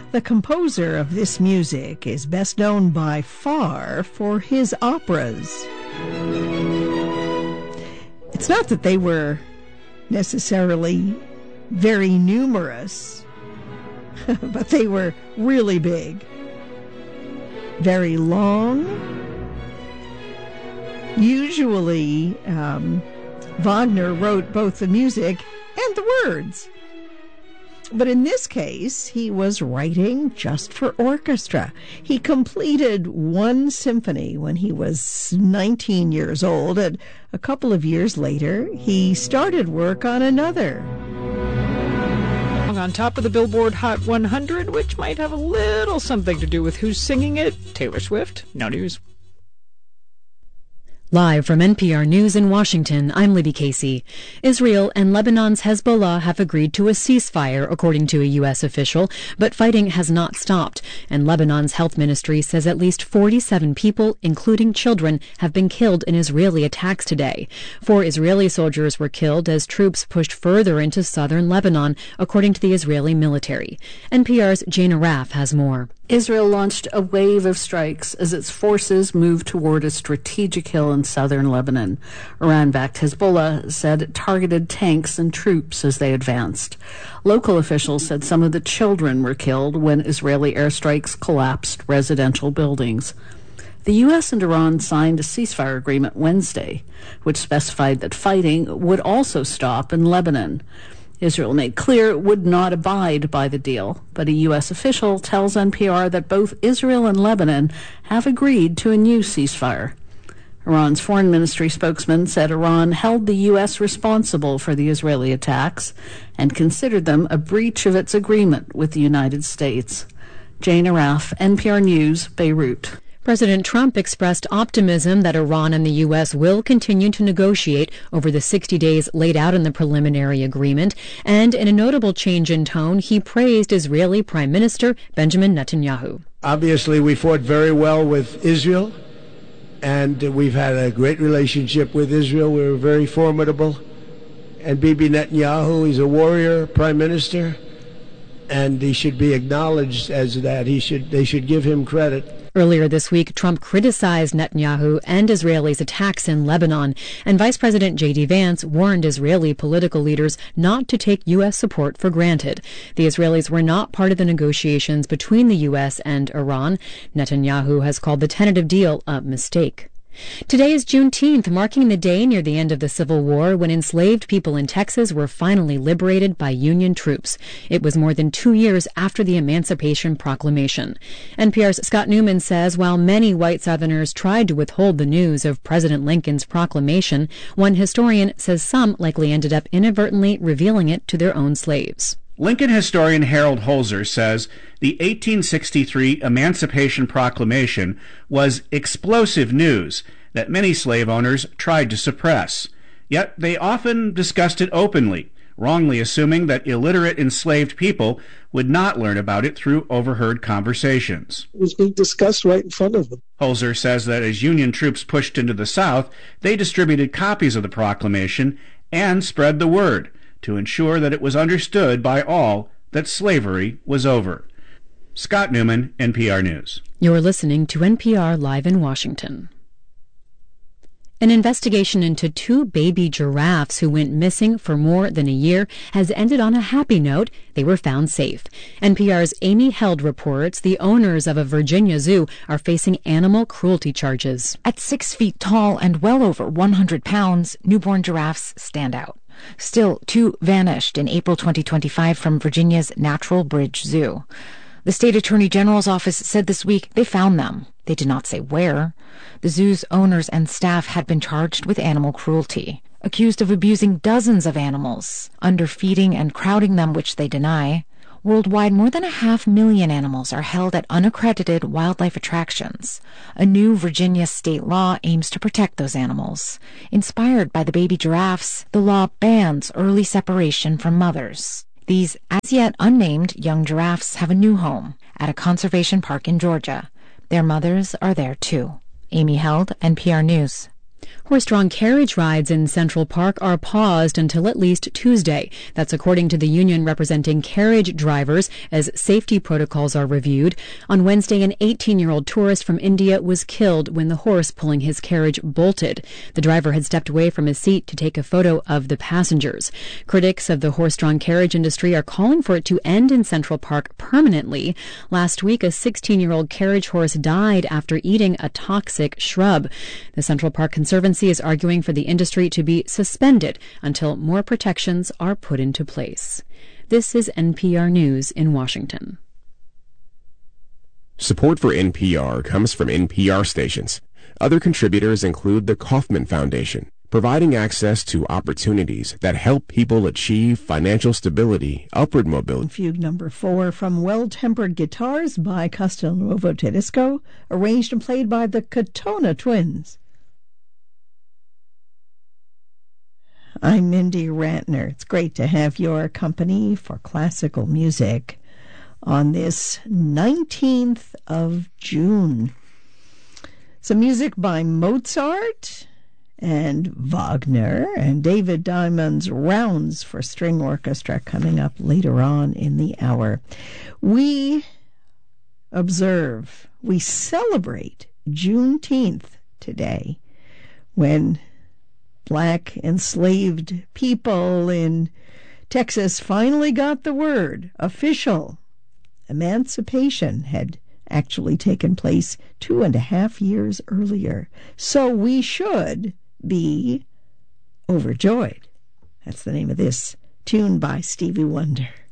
The composer of this music is best known by far for his operas. It's not that they were necessarily very numerous, but they were really big, very long. Usually, Wagner wrote both the music and the words. But in this case, he was writing just for orchestra. He completed one symphony when he was 19 years old, and a couple of years later, he started work on another. On top of the Billboard Hot 100, which might have a little something to do with who's singing it, Taylor Swift. No news. Live from NPR News in Washington, I'm Libby Casey. Israel and Lebanon's Hezbollah have agreed to a ceasefire, according to a U.S. official, but fighting has not stopped, and Lebanon's health ministry says at least 47 people, including children, have been killed in Israeli attacks today. 4 Israeli soldiers were killed as troops pushed further into southern Lebanon, according to the Israeli military. NPR's Jane Arraf has more. Israel launched a wave of strikes as its forces moved toward a strategic hill in southern Lebanon. Iran-backed Hezbollah said it targeted tanks and troops as they advanced. Local officials said some of the children were killed when Israeli airstrikes collapsed residential buildings. The U.S. and Iran signed a ceasefire agreement Wednesday, which specified that fighting would also stop in Lebanon. Israel made clear it would not abide by the deal, but a U.S. official tells NPR that both Israel and Lebanon have agreed to a new ceasefire. Iran's foreign ministry spokesman said Iran held the U.S. responsible for the Israeli attacks and considered them a breach of its agreement with the United States. Jane Arraf, NPR News, Beirut. President Trump expressed optimism that Iran and the U.S. will continue to negotiate over the 60 days laid out in the preliminary agreement, and in a notable change in tone, he praised Israeli Prime Minister Benjamin Netanyahu. Obviously, we fought very well with Israel, and we've had a great relationship with Israel. We were very formidable. And Bibi Netanyahu, he's a warrior prime minister, and he should be acknowledged as that. They should give him credit. Earlier this week, Trump criticized Netanyahu and Israelis' attacks in Lebanon, and Vice President J.D. Vance warned Israeli political leaders not to take U.S. support for granted. The Israelis were not part of the negotiations between the U.S. and Iran. Netanyahu has called the tentative deal a mistake. Today is Juneteenth, marking the day near the end of the Civil War when enslaved people in Texas were finally liberated by Union troops. It was more than 2 years after the Emancipation Proclamation. NPR's Scott Newman says while many white Southerners tried to withhold the news of President Lincoln's proclamation, one historian says some likely ended up inadvertently revealing it to their own slaves. Lincoln historian Harold Holzer says the 1863 Emancipation Proclamation was explosive news that many slave owners tried to suppress. Yet they often discussed it openly, wrongly assuming that illiterate enslaved people would not learn about it through overheard conversations. It was being discussed right in front of them. Holzer says that as Union troops pushed into the South, they distributed copies of the proclamation and spread the word to ensure that it was understood by all that slavery was over. Scott Newman, NPR News. You're listening to NPR Live in Washington. An investigation into 2 baby giraffes who went missing for more than a year has ended on a happy note. They were found safe. NPR's Amy Held reports the owners of a Virginia zoo are facing animal cruelty charges. At 6 feet tall and well over 100 pounds, newborn giraffes stand out. Still, 2 vanished in April 2025 from Virginia's Natural Bridge Zoo. The state attorney general's office said this week they found them. They did not say where. The zoo's owners and staff had been charged with animal cruelty, accused of abusing dozens of animals, underfeeding and crowding them, which they deny. Worldwide, more than 500,000 animals are held at unaccredited wildlife attractions. A new Virginia state law aims to protect those animals. Inspired by the baby giraffes, the law bans early separation from mothers. These as-yet unnamed young giraffes have a new home at a conservation park in Georgia. Their mothers are there, too. Amy Held, NPR News. Horse-drawn carriage rides in Central Park are paused until at least Tuesday. That's according to the union representing carriage drivers as safety protocols are reviewed. On Wednesday, an 18-year-old tourist from India was killed when the horse pulling his carriage bolted. The driver had stepped away from his seat to take a photo of the passengers. Critics of the horse-drawn carriage industry are calling for it to end in Central Park permanently. Last week, a 16-year-old carriage horse died after eating a toxic shrub. The Central Park Conservancy is arguing for the industry to be suspended until more protections are put into place. This is NPR News in Washington. Support for NPR comes from NPR stations. Other contributors include the Kauffman Foundation, providing access to opportunities that help people achieve financial stability, upward mobility. Fugue number 4 from Well-Tempered Guitars by Castelnuovo Tedesco, arranged and played by the Katona Twins. I'm Mindy Rantner. It's great to have your company for classical music on this 19th of June. Some music by Mozart and Wagner and David Diamond's Rounds for String Orchestra coming up later on in the hour. We celebrate Juneteenth today, when Black enslaved people in Texas finally got the word. Official emancipation had actually taken place 2.5 years earlier. So we should be overjoyed. That's the name of this tune by Stevie Wonder.